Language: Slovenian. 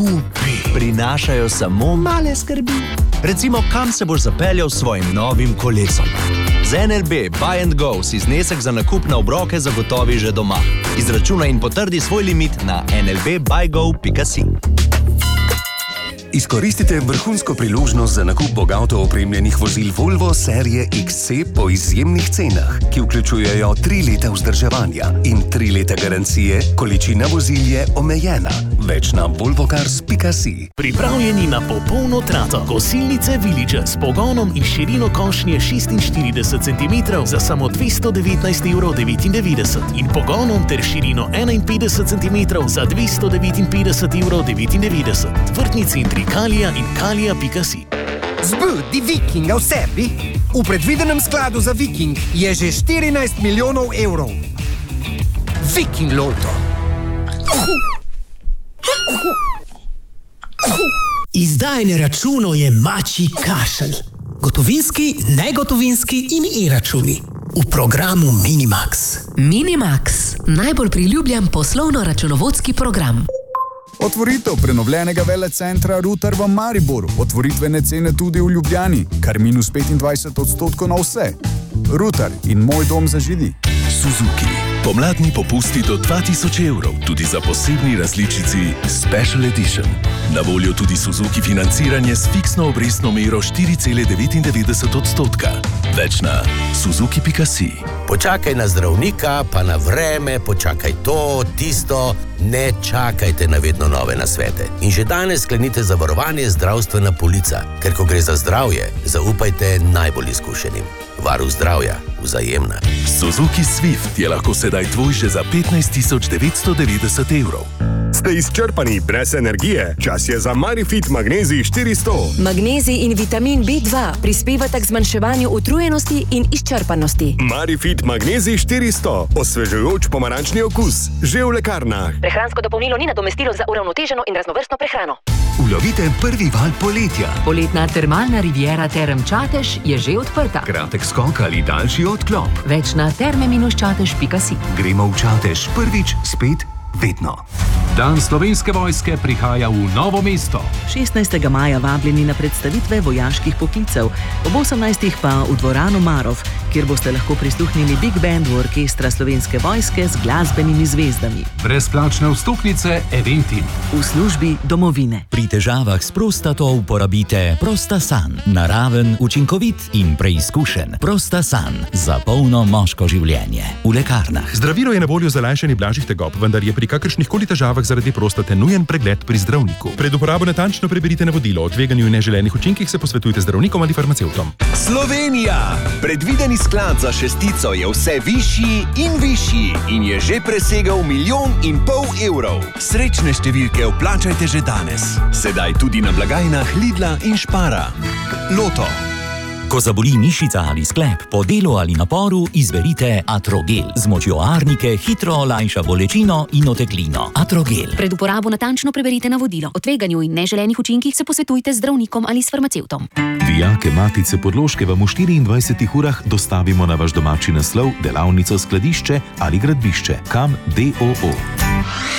nakupi prinašajo samo male skrbi. Recimo, kam se boš zapeljal s svojim novim kolesom. Z NLB Buy and Go si znesek za nakup na obroke zagotovi že doma. Izračunaj in potrdi svoj limit na nlbbuygo.si. Izkoristite vrhunsko priložnost za nakup bogato opremljenih vozil Volvo serije XC po izjemnih cenah, ki vključujejo 3 leta vzdrževanja in 3 leta garancije, količina vozil je omejena. Več na volvocars.si. Pripravljeni na popolno trato. Kosilnice Villager s pogonom in širino košnje 46 cm za samo 219,99 € in pogonom ter širino 51 cm za 259,99 €. Vrtni centri Kalija in kalija.si. Zbudi Vikinga v sebi. V predvidenem skladu za Viking je že 14 milijonov evrov. Viking Lotto. Izdajanje računov je mačji kašelj. Gotovinski, negotovinski in e-računi. V programu Minimax. Minimax, najbolj priljubljen poslovno-računovodski program. Otvoritev prenovljenega velecentra Rutar v Mariboru. Otvoritvene cene tudi v Ljubljani, kar minus 25% na vse. Rutar in moj dom za židi. Suzuki. Pomladni popusti do 2000 €, tudi za posebni različici Special Edition. Na voljo tudi Suzuki financiranje s fiksno obrestno mero 4,99%. Več na suzuki.si. Počakaj na zdravnika, pa na vreme, počakaj to, tisto. Ne čakajte na vedno nove nasvete. In že danes sklenite zavarovanje zdravstvena polica, ker ko gre za zdravje, zaupajte najbolj izkušenim. Varuh zdravja, Vzajemna. Suzuki Swift je lahko sedaj tvoj že za 15.990 €. Ste izčrpani brez energije? Čas je za Marifit Magnezij 400. Magnezij in vitamin B2 prispevata k zmanjševanju utrujenosti in izčrpanosti. Marifit Magnezij 400. Osvežujoč pomarančni okus. Že v lekarnah. Prehransko dopolnilo ni nadomestilo za uravnoteženo in raznovrstno prehrano. Ulovite prvi val poletja. Poletna termalna riviera Term Čatež je že odprta. Kratek skok ali daljši odklop. Več na terme-čatež.si. Gremo v Čatež prvič, spet, vedno. Dan Slovenske vojske prihaja v Novo mesto. 16. maja vabljeni na predstavitve vojaških poklicev, ob 18. pa v dvorano Marov, kjer boste lahko prisluhnili Big Bandu orkestra Slovenske vojske z glasbenimi zvezdami. Brezplačne vstopnice Eventim. V službi domovine. Pri težavah s prostato uporabite Prostasan. Naraven, učinkovit in preizkušen. Prostasan za polno moško življenje. V lekarnah. Zdravilo je na voljo za lajšanje blažjih tegob, vendar je pri kakršnihkoli težavah zaradi prostate nujen pregled pri zdravniku. Pred uporabo natančno preberite navodilo. O tveganju in neželenih učinkih se posvetujte zdravnikom ali farmacevtom. Slovenija! Predvideni sklad za šestico je vse višji in višji in je že presegel 1,5 milijona evrov. Srečne številke vplačajte že danes. Sedaj tudi na blagajnah Lidla in Špara. Loto. Ko zaboli mišica ali sklep, po delu ali naporu, izberite Atrogel. Z močjo arnike hitro olajša bolečino in oteklino. Atrogel. Pred uporabo natančno preberite navodilo. O tveganju in neželenih učinkih se posvetujte z zdravnikom ali s farmacevtom. Dijake Matice Podloške vam v 24 urah dostavimo na vaš domači naslov, delavnico, skladišče ali gradbišče. Kam DOO.